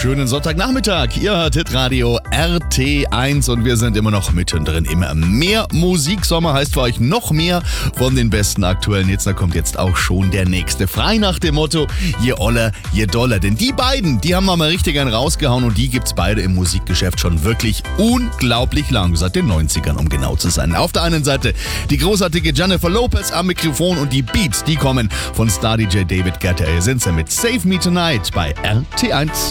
Schönen Sonntagnachmittag. Ihr hört Hitradio RT1 und wir sind immer noch mittendrin im Mehr-Musik-Sommer. Heißt für euch noch mehr von den besten aktuellen Hits. Da kommt jetzt auch schon der nächste. Frei nach dem Motto, je oller, je doller. Denn die beiden, die haben wir mal richtig einen rausgehauen und die gibt's beide im Musikgeschäft schon wirklich unglaublich lang. Seit den 90ern, um genau zu sein. Auf der einen Seite die großartige Jennifer Lopez am Mikrofon und die Beats, die kommen von Star-DJ David Guetta. Hier sind sie mit Save Me Tonight bei RT1.